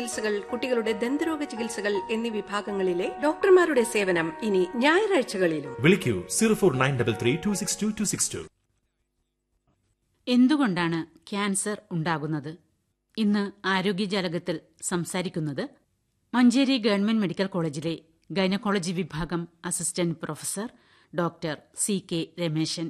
ചികിത്സകൾ, കുട്ടികളുടെ ദന്തരോഗ ചികിത്സകൾ എന്നീ വിഭാഗങ്ങളിലെ ഡോക്ടർമാരുടെ സേവനം ഇനി ഞായറാഴ്ചകളിലും. വിളിക്കൂ 0493326262. എന്തുകൊണ്ടാണ് ക്യാൻസർ ഉണ്ടാകുന്നത്? ഇന്ന് ആരോഗ്യജാലകത്തിൽ സംസാരിക്കുന്നത് മഞ്ചേരി ഗവൺമെന്റ് മെഡിക്കൽ കോളേജിലെ ഗൈനക്കോളജി വിഭാഗം assistant professor doctor CK Rameshan.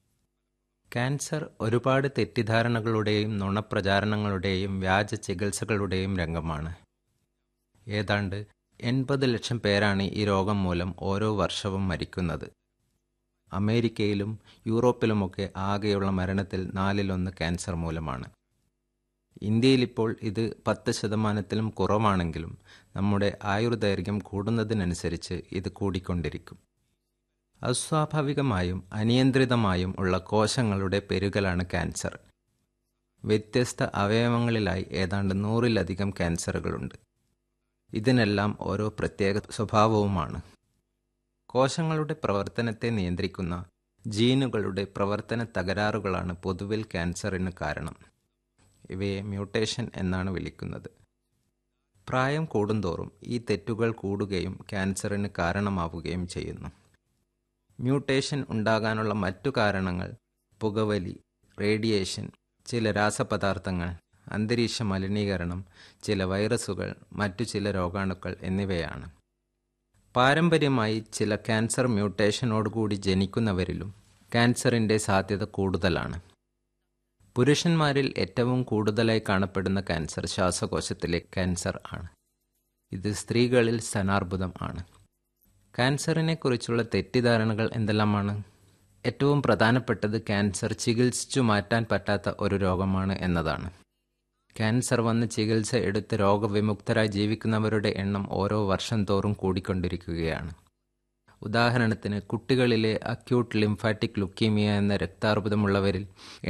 Cancer ഒരുപാട് തെറ്റിദ്ധാരണകളുടെയും നുണപ്രചാരണങ്ങളുടെയും വ്യാജ ചികിത്സകളുടെയും രംഗമാണ്. ഏതാണ്ട് 80 ലക്ഷം പേരാണ് ഈ രോഗം മൂലം ഓരോ വർഷവും മരിക്കുന്നത്. അമേരിക്കയിലും യൂറോപ്പിലുമൊക്കെ ആകെയുള്ള മരണത്തിൽ 1/4 ക്യാൻസർ മൂലമാണ്. ഇന്ത്യയിലിപ്പോൾ ഇത് 10% കുറവാണെങ്കിലും നമ്മുടെ ആയുർദൈർഘ്യം കൂടുന്നതിനനുസരിച്ച് ഇത് കൂടിക്കൊണ്ടിരിക്കും. അസ്വാഭാവികമായും അനിയന്ത്രിതമായും ഉള്ള കോശങ്ങളുടെ പെരുകലാണ് ക്യാൻസർ. വ്യത്യസ്ത അവയവങ്ങളിലായി ഏതാണ്ട് 100-ലധികം ക്യാൻസറുകളുണ്ട്. ഇതിനെല്ലാം ഓരോ പ്രത്യേക സ്വഭാവവുമാണ്. കോശങ്ങളുടെ പ്രവർത്തനത്തെ നിയന്ത്രിക്കുന്ന ജീനുകളുടെ പ്രവർത്തന തകരാറുകളാണ് പൊതുവിൽ ക്യാൻസറിന് കാരണം. ഇവയെ മ്യൂട്ടേഷൻ എന്നാണ് വിളിക്കുന്നത്. പ്രായം കൂടുന്തോറും ഈ തെറ്റുകൾ കൂടുകയും ക്യാൻസറിന് കാരണമാവുകയും ചെയ്യുന്നു. മ്യൂട്ടേഷൻ ഉണ്ടാകാനുള്ള മറ്റു കാരണങ്ങൾ പുകവലി, റേഡിയേഷൻ, ചില രാസപദാർത്ഥങ്ങൾ, അന്തരീക്ഷ മലിനീകരണം, ചില വൈറസുകൾ, മറ്റു ചില രോഗാണുക്കൾ എന്നിവയാണ്. പാരമ്പര്യമായി ചില ക്യാൻസർ മ്യൂട്ടേഷനോടുകൂടി ജനിക്കുന്നവരിലും ക്യാൻസറിൻ്റെ സാധ്യത കൂടുതലാണ്. പുരുഷന്മാരിൽ ഏറ്റവും കൂടുതലായി കാണപ്പെടുന്ന ക്യാൻസർ ശ്വാസകോശത്തിലെ ക്യാൻസർ ആണ്. ഇത് സ്ത്രീകളിൽ സ്തനാർബുദം ആണ്. ക്യാൻസറിനെക്കുറിച്ചുള്ള തെറ്റിദ്ധാരണകൾ എന്തെല്ലാമാണ്? ഏറ്റവും പ്രധാനപ്പെട്ടത് ക്യാൻസർ ചികിത്സിച്ചു മാറ്റാൻ പറ്റാത്ത ഒരു രോഗമാണ് എന്നതാണ്. ക്യാൻസർ വന്ന് ചികിത്സ എടുത്ത് രോഗവിമുക്തരായി ജീവിക്കുന്നവരുടെ എണ്ണം ഓരോ വർഷം തോറും കൂടിക്കൊണ്ടിരിക്കുകയാണ്. ഉദാഹരണത്തിന് കുട്ടികളിലെ അക്യൂട്ട് ലിംഫാറ്റിക് ലുക്കീമിയ എന്ന രക്താർബുദമുള്ളവരിൽ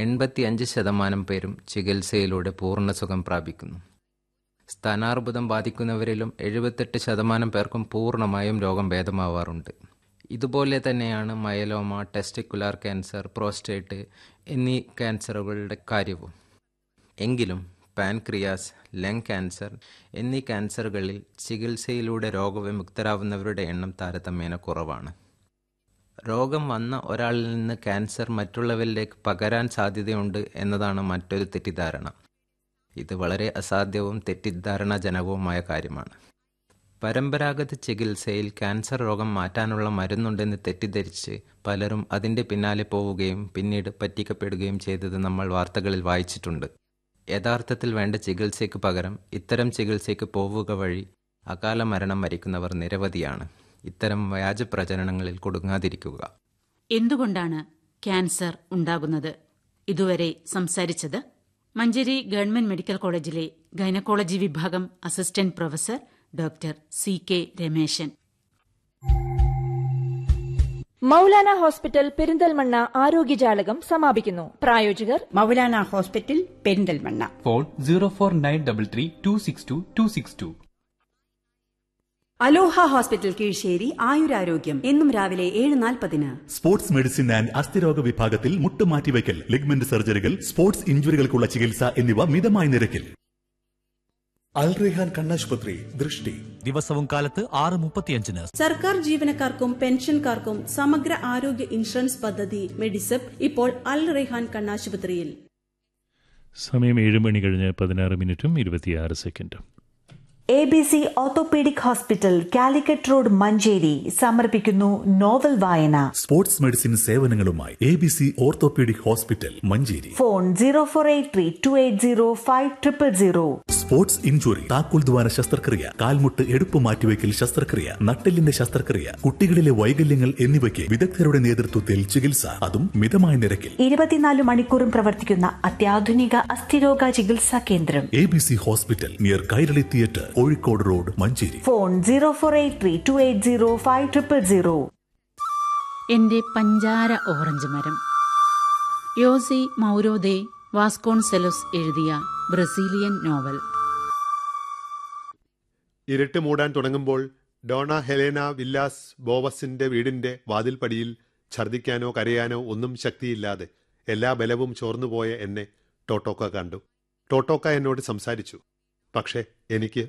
85% പേരും ചികിത്സയിലൂടെ പൂർണ്ണസുഖം പ്രാപിക്കുന്നു. സ്തനാർബുദം ബാധിക്കുന്നവരിലും 78% പേർക്കും പൂർണ്ണമായും രോഗം ഭേദമാവാറുണ്ട്. ഇതുപോലെ തന്നെയാണ് മയലോമ, ടെസ്റ്റിക്കുലാർ ക്യാൻസർ, പ്രോസ്റ്റേറ്റ് എന്നീ ക്യാൻസറുകളുടെ കാര്യവും. എങ്കിലും പാൻക്രിയാസ്, ലങ് ക്യാൻസർ എന്നീ ക്യാൻസറുകളിൽ ചികിത്സയിലൂടെ രോഗവിമുക്തരാവുന്നവരുടെ എണ്ണം താരതമ്യേന കുറവാണ്. രോഗം വന്ന ഒരാളിൽ നിന്ന് ക്യാൻസർ മറ്റുള്ളവരിലേക്ക് പകരാൻ സാധ്യതയുണ്ട് എന്നതാണ് മറ്റൊരു തെറ്റിദ്ധാരണ. ഇത് വളരെ അസാധ്യവും തെറ്റിദ്ധാരണാജനകവുമായ കാര്യമാണ്. പരമ്പരാഗത ചികിത്സയിൽ ക്യാൻസർ രോഗം മാറ്റാനുള്ള മരുന്നുണ്ടെന്ന് തെറ്റിദ്ധരിച്ച് പലരും അതിൻ്റെ പിന്നാലെ പോവുകയും പിന്നീട് പറ്റിക്കപ്പെടുകയും ചെയ്തത് നമ്മൾ വാർത്തകളിൽ വായിച്ചിട്ടുണ്ട്. യഥാർത്ഥത്തിൽ വേണ്ട ചികിത്സയ്ക്ക് പകരം ഇത്തരം ചികിത്സയ്ക്ക് പോവുക വഴി അകാല മരണം വരിക്കുന്നവർ നിരവധിയാണ്. ഇത്തരം വ്യാജ പ്രചരണങ്ങളിൽ കുടുങ്ങാതിരിക്കുക. എന്തുകൊണ്ടാണ് ക്യാൻസർ ഉണ്ടാകുന്നത്? ഇതുവരെ സംസാരിച്ചത് മഞ്ചേരി ഗവൺമെന്റ് മെഡിക്കൽ കോളേജിലെ ഗൈനക്കോളജി വിഭാഗം assistant professor doctor CK Rameshan. Maulana hospital Perinthalmanna ആരോഗ്യജാലകം സമാപിക്കുന്നു. പ്രായോജകർ മൗലാന ഹോസ്പിറ്റൽ പെരിന്തൽമണ്ണ. ഫോൺ 0493326262. അലോഹ ഹോസ്പിറ്റൽ കീഴ്ശ്ശേരി ആയുരാരോഗ്യം എന്നും രാവിലെ 7:40. സ്പോർട്സ് മെഡിസിൻ ആൻഡ് അസ്ഥിരോഗ വിഭാഗത്തിൽ മുട്ടുമാറ്റിവയ്ക്കൽ, ലിഗ്മെന്റ് സർജറികൾ, സ്പോർട്സ് ഇഞ്ചുറികൾക്കുള്ള ചികിത്സ എന്നിവ മിതമായ നിരക്കിൽ. അൽ റെഹാൻ കണ്ണാശുപത്രി, ദൃഷ്ടി ദിവസവും കാലത്ത് 6:35. സർക്കാർ ജീവനക്കാർക്കും പെൻഷൻകാർക്കും സമഗ്ര ആരോഗ്യ ഇൻഷുറൻസ് പദ്ധതി മെഡിസെപ്പ് ഇപ്പോൾ അൽ റെഹാൻ കണ്ണാശുപത്രിയിൽ. സമയം 7:16:26. ABC orthopaedic hospital, Calicut road, Manjeri സമർപ്പിക്കുന്നു നോവൽ വായന. Sports medicine സേവനങ്ങളുമായി ABC orthopaedic hospital, Manjeri. Phone 0483280500. Sports injury, താക്കോൽ ദ്വാര ശസ്ത്രക്രിയ, കാൽമുട്ട് എടുപ്പ് മാറ്റിവയ്ക്കൽ ശസ്ത്രക്രിയ, നട്ടെല്ലിന്റെ ശസ്ത്രക്രിയ, കുട്ടികളിലെ വൈകല്യങ്ങൾ എന്നിവയ്ക്ക് വിദഗ്ധരുടെ നേതൃത്വത്തിൽ ചികിത്സ, അതും മിതമായ നിരക്കിൽ. 24 മണിക്കൂറും പ്രവർത്തിക്കുന്ന അത്യാധുനിക അസ്ഥിരോഗ ചികിത്സാ കേന്ദ്രം. ABC hospital, near Kairali theatre, Kozhikode road, Manjeri. Phone 0483280500. എന്റെ പഞ്ചാര ഓറഞ്ച് മരം. യോസി മൗരോ ദെ വാസ്കോൺസെലോസ് എഴുതിയ ബ്രസീലിയൻ നോവൽ. ഇരുട്ട് മൂടാൻ തുടങ്ങുമ്പോൾ ഡോണ ഹെലേന വില്ലാസ് ബോവസിന്റെ വീടിന്റെ വാതിൽപ്പടിയിൽ ഛർദ്ദിക്കാനോ കരയാനോ ഒന്നും ശക്തിയില്ലാതെ എല്ലാ ബലവും ചോർന്നുപോയ എന്നെ ടോട്ടോക്ക കണ്ടു. ടോട്ടോക്ക എന്നോട് സംസാരിച്ചു. പക്ഷേ എനിക്ക്